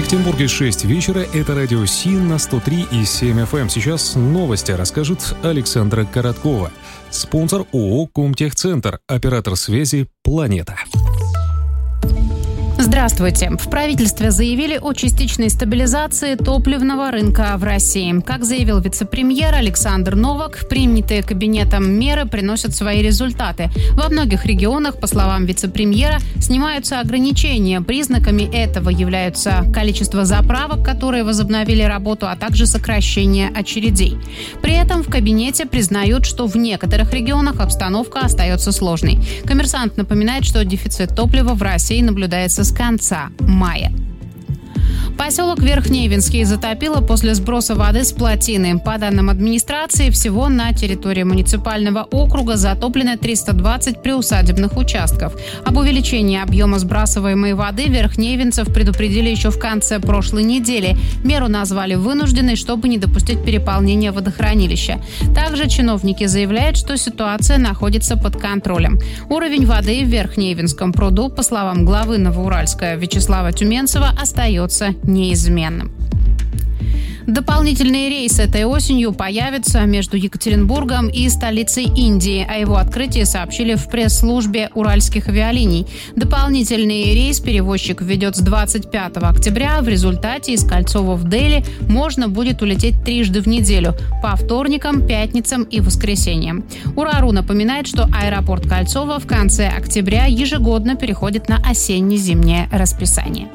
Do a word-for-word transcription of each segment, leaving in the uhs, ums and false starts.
Екатеринбурге шесть вечера. Это радио Си на сто три и семь эф эм. Сейчас новости расскажет Александра Короткова. Спонсор ООО «Комтехцентр», оператор связи «Планета». Здравствуйте. В правительстве заявили о частичной стабилизации топливного рынка в России. Как заявил вице-премьер Александр Новак, принятые кабинетом меры приносят свои результаты. Во многих регионах, по словам вице-премьера, снимаются ограничения. Признаками этого являются количество заправок, которые возобновили работу, а также сокращение очередей. При этом в кабинете признают, что в некоторых регионах обстановка остается сложной. «Коммерсант» напоминает, что дефицит топлива в России наблюдается с конца мая. Поселок Верхневинский затопило после сброса воды с плотины. По данным администрации, всего на территории муниципального округа затоплено триста двадцать приусадебных участков. Об увеличении объема сбрасываемой воды верхневинцев предупредили еще в конце прошлой недели. Меру назвали вынужденной, чтобы не допустить переполнения водохранилища. Также чиновники заявляют, что ситуация находится под контролем. Уровень воды в Верхневинском пруду, по словам главы Новоуральска Вячеслава Тюменцева, остается неизменным. Дополнительные рейсы этой осенью появятся между Екатеринбургом и столицей Индии. О его открытии сообщили в пресс-службе уральских авиалиний. Дополнительный рейс перевозчик введет с двадцать пятого октября. В результате из Кольцова в Дели можно будет улететь трижды в неделю – по вторникам, пятницам и воскресеньям. УрАРУ напоминает, что аэропорт Кольцова в конце октября ежегодно переходит на осенне-зимнее расписание.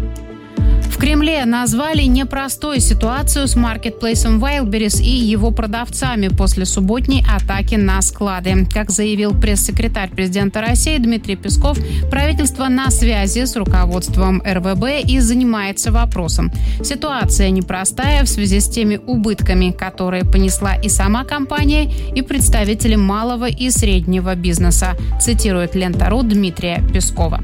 В Кремле назвали непростой ситуацию с маркетплейсом Wildberries и его продавцами после субботней атаки на склады. Как заявил пресс-секретарь президента России Дмитрий Песков, правительство на связи с руководством эр вэ бэ и занимается вопросом. Ситуация непростая в связи с теми убытками, которые понесла и сама компания, и представители малого и среднего бизнеса, цитирует Лента.ру Дмитрия Пескова.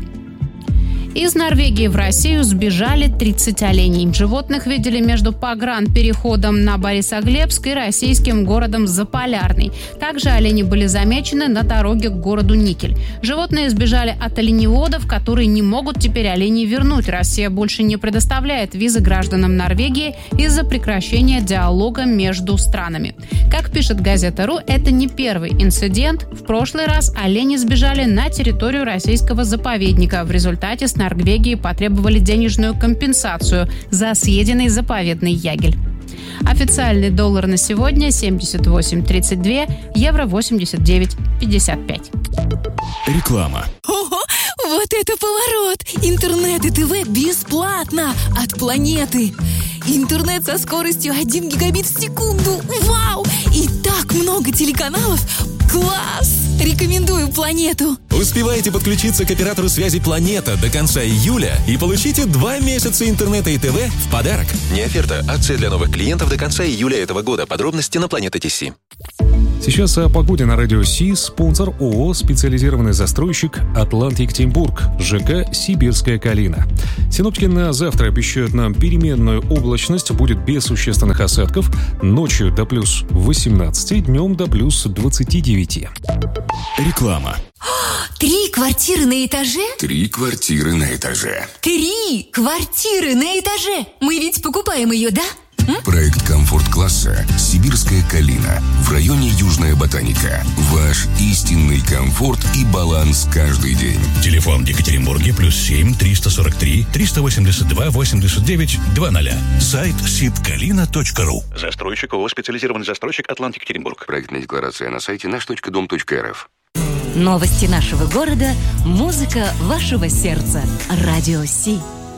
Из Норвегии в Россию сбежали тридцать оленей. Животных видели между погранпереходом на Борисоглебск и российским городом Заполярный. Также олени были замечены на дороге к городу Никель. Животные сбежали от оленеводов, которые не могут теперь оленей вернуть. Россия больше не предоставляет визы гражданам Норвегии из-за прекращения диалога между странами. Как пишет газета.ру, это не первый инцидент. В прошлый раз олени сбежали на территорию российского заповедника. В результате с Норвегии потребовали денежную компенсацию за съеденный заповедный ягель. Официальный доллар на сегодня семьдесят восемь тридцать два, евро восемьдесят девять пятьдесят пять. Реклама. Ого, вот это поворот! Интернет и ТВ бесплатно от Планеты. Интернет со скоростью один гигабит в секунду. Вау! И так много телеканалов. Класс! Рекомендую Планету. Успевайте подключиться к оператору связи «Планета» до конца июля и получите два месяца интернета и ТВ в подарок. Не оферта, акция для новых клиентов до конца июля этого года. Подробности на планета точка ти си. Сейчас о погоде на радио Си. Спонсор ООО «Специализированный застройщик Атлант Екатеринбург», ЖК «Сибирская Калина». Синоптики на завтра обещают нам переменную облачность, будет без существенных осадков, ночью до плюс восемнадцати, днем до плюс двадцати девяти. Реклама. Три квартиры на этаже? Три квартиры на этаже. Три квартиры на этаже! Мы ведь покупаем ее, да? Проект комфорт-класса «Сибирская Калина» в районе Южная Ботаника. Ваш истинный комфорт и баланс каждый день. Телефон в Екатеринбурге плюс семь триста сорок три триста восемьдесят два восемьдесят девять двадцать. Сайт сибкалина точка ру. Застройщик ООО «Специализированный застройщик Атлант Екатеринбург». Проектная декларация на сайте наш точка дом точка эр эф. Новости нашего города, музыка вашего сердца. Радио Си.